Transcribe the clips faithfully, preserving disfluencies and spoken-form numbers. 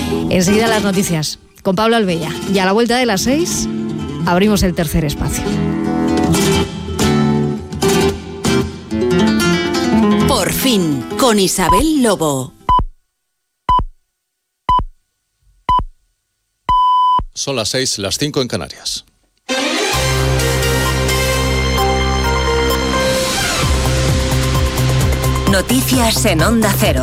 Enseguida las noticias con Pablo Albella. Y a la vuelta de las seis abrimos el tercer espacio. Por fin, con Isabel Lobo. Son las seis, las cinco en Canarias. Noticias en Onda Cero.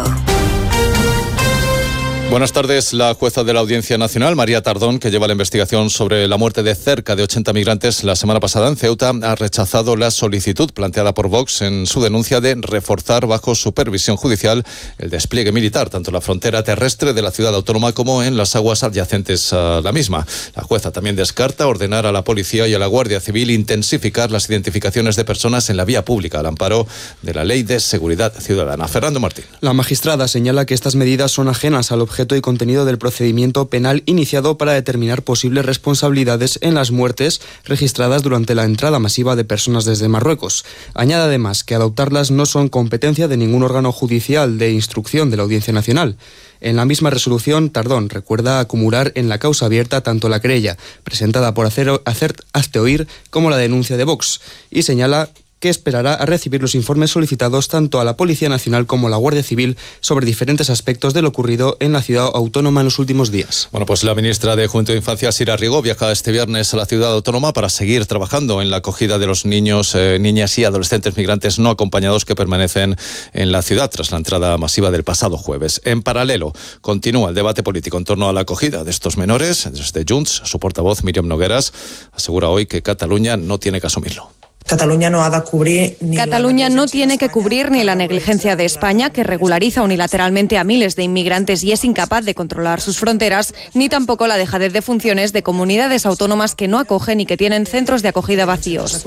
Buenas tardes. La jueza de la Audiencia Nacional, María Tardón, que lleva la investigación sobre la muerte de cerca de ochenta migrantes la semana pasada en Ceuta, ha rechazado la solicitud planteada por Vox en su denuncia de reforzar bajo supervisión judicial el despliegue militar, tanto en la frontera terrestre de la ciudad autónoma como en las aguas adyacentes a la misma. La jueza también descarta ordenar a la policía y a la Guardia Civil intensificar las identificaciones de personas en la vía pública al amparo de la Ley de Seguridad Ciudadana. Fernando Martín. La magistrada señala que estas medidas son ajenas al objeto y contenido del procedimiento penal iniciado para determinar posibles responsabilidades en las muertes registradas durante la entrada masiva de personas desde Marruecos. Añade además que adoptarlas no son competencia de ningún órgano judicial de instrucción de la Audiencia Nacional. En la misma resolución, Tardón recuerda acumular en la causa abierta tanto la querella presentada por hacer, hacer hazte oír como la denuncia de Vox y señala que esperará a recibir los informes solicitados tanto a la Policía Nacional como a la Guardia Civil sobre diferentes aspectos de lo ocurrido en la ciudad autónoma en los últimos días. Bueno, pues la ministra de Juventud e Infancia, Sira Rigo, viaja este viernes a la ciudad autónoma para seguir trabajando en la acogida de los niños, eh, niñas y adolescentes migrantes no acompañados que permanecen en la ciudad tras la entrada masiva del pasado jueves. En paralelo, continúa el debate político en torno a la acogida de estos menores. Desde Junts, su portavoz, Míriam Nogueras, asegura hoy que Cataluña no tiene que asumirlo. Cataluña no ha de cubrir ni Cataluña no tiene que cubrir ni la negligencia de España, que regulariza unilateralmente a miles de inmigrantes y es incapaz de controlar sus fronteras, ni tampoco la dejadez de funciones de comunidades autónomas que no acogen y que tienen centros de acogida vacíos.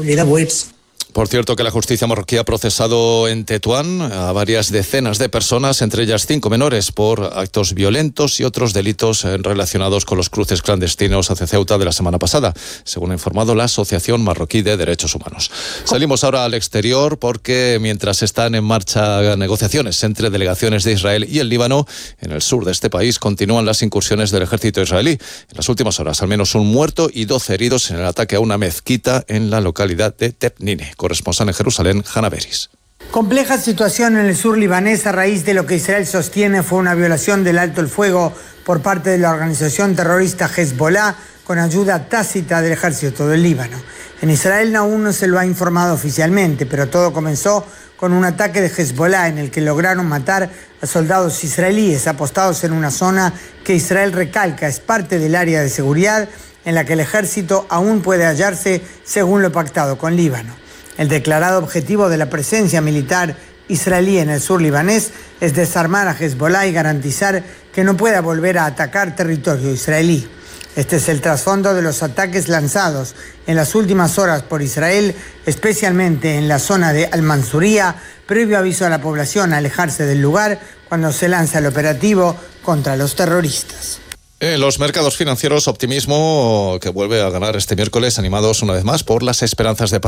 Por cierto, que la justicia marroquí ha procesado en Tetuán a varias decenas de personas, entre ellas cinco menores, por actos violentos y otros delitos relacionados con los cruces clandestinos hacia Ceuta de la semana pasada, según ha informado la Asociación Marroquí de Derechos Humanos. Salimos ahora al exterior porque mientras están en marcha negociaciones entre delegaciones de Israel y el Líbano, en el sur de este país continúan las incursiones del ejército israelí. En las últimas horas, al menos un muerto y doce heridos en el ataque a una mezquita en la localidad de Tebnine. Corresponsal en Jerusalén, Hannah Beris. Compleja situación en el sur libanés a raíz de lo que Israel sostiene fue una violación del alto el fuego por parte de la organización terrorista Hezbollah con ayuda tácita del ejército del Líbano. En Israel aún no se lo ha informado oficialmente, pero todo comenzó con un ataque de Hezbollah en el que lograron matar a soldados israelíes apostados en una zona que Israel recalca es parte del área de seguridad en la que el ejército aún puede hallarse según lo pactado con Líbano. El declarado objetivo de la presencia militar israelí en el sur libanés es desarmar a Hezbollah y garantizar que no pueda volver a atacar territorio israelí. Este es el trasfondo de los ataques lanzados en las últimas horas por Israel, especialmente en la zona de Al-Mansuría, previo aviso a la población a alejarse del lugar cuando se lanza el operativo contra los terroristas. En los mercados financieros, optimismo que vuelve a ganar este miércoles, animados una vez más por las esperanzas de